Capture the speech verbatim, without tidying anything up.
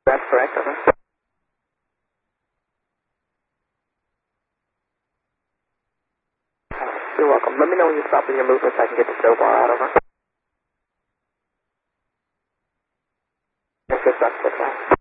That's correct, over. You're welcome. Let me know when you're stopping your movement so I can get the show bar out, over. Yes, sir, that's good.